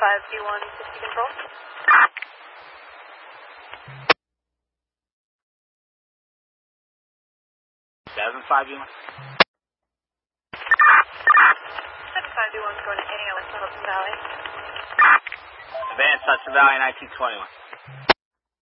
75D1 60 control. 75D1. 75D1 going to AOS to Hudson Valley. Advance Hudson Valley 1921.